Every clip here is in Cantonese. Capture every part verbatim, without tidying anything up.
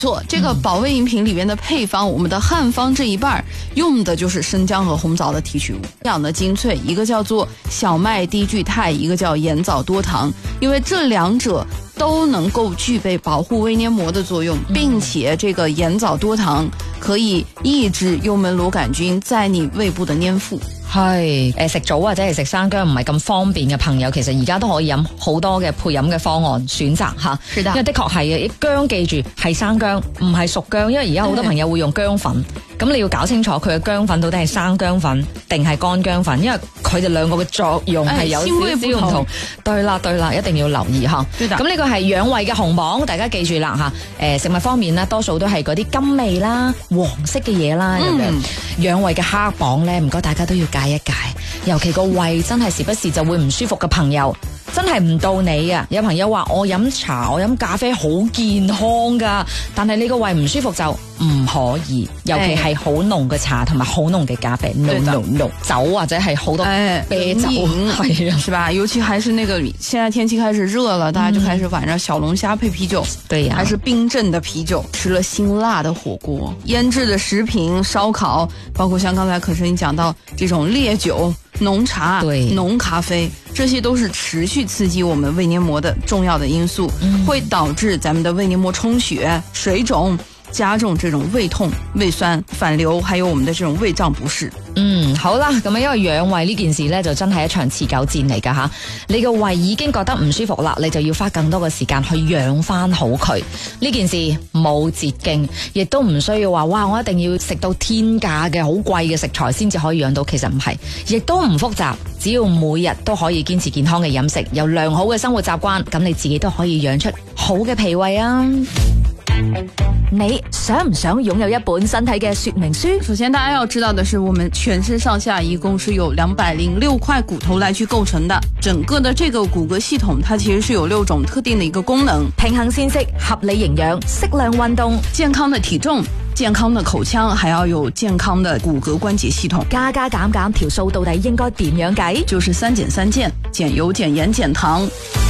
错，这个保胃饮品里面的配方，我们的汉方这一半用的就是生姜和红枣的提取物，养的精粹，一个叫做小麦低聚肽，一个叫盐枣多糖，因为这两者都能够具备保護胃黏膜的作用，並且這個鹽枣多糖可以抑制幽門螺桿菌在你胃部的黏附。 係誒食棗或者係食生姜唔係咁方便嘅朋友，其實而家都可以飲好多嘅配飲嘅方案選擇嚇。 是的， 因為的確係嘅，薑記住係生姜，唔係熟薑，因為而家好多朋友會用薑粉，咁你要搞清楚佢嘅薑粉到底係生薑粉定係乾薑粉，因為佢哋兩個嘅作用係有少少唔同。對啦對啦，一定要留意嚇。咁呢個係養胃嘅紅榜，大家記住啦嚇。誒食物方面呢，多數都係嗰啲甘味啦、黃色嘅嘢啦咁樣。養胃嘅黑榜咧，唔該大家都要戒一戒，尤其個胃真係時不時就會唔舒服嘅朋友，真係唔到你啊！有朋友話我飲茶、我飲咖啡好健康噶，但係你個胃唔舒服就唔可以，尤其係好濃嘅茶同埋好濃嘅咖啡 ，no no no， 酒或者係好多啤酒，係啊， 是吧？尤其還是那個現在天氣開始熱了，大家就開始晚上小龍蝦配啤酒， 對呀， 還是冰鎮的啤酒，吃了辛辣的火鍋、醃製的食品、燒烤，包括像剛才可是你講到這種烈酒、濃茶、濃咖啡，這些都是持續刺激我們胃黏膜的重要的因素，嗯、會導致咱們的胃黏膜充血、水腫，加重這種胃痛、胃酸、反流，還有我們的這種胃脹不適。 嗯，好啦，咁因為養胃呢件事呢，就真係一場持久戰嚟噶吓。你個胃已經覺得唔舒服啦，你就要花更多嘅時間去養翻好佢。呢件事冇捷徑，亦都唔需要話哇，我一定要食到天價嘅好貴嘅食材先至可以養到。其實唔係，亦都唔複雜，只要每日都可以堅持健康嘅飲食，有良好嘅生活習慣，咁你自己都可以養出好嘅脾胃啊。你想唔想擁有一本身體嘅說明書？ 首先大家要知道的是，我們全身上下一共是有兩百零六塊骨頭來去構成的，整個的這個骨骼系統它其實是有六種特定的一個功能， 平衡膳食、合理營養、適量運動、 健康的體重、健康的口腔，還要有健康的骨骼關節系統。 加加減減條數到底應該點樣計？ 就是三減三健，減油、減鹽、減糖。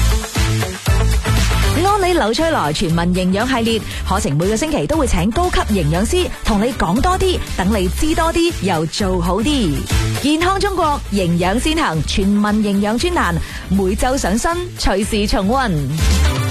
安利柳翠來全民營養系列課程，每個星期都會請高級營養師同你講多啲，等你知多啲又做好啲。健康中國營養先行全民營養專欄，每周上新，隨時重溫。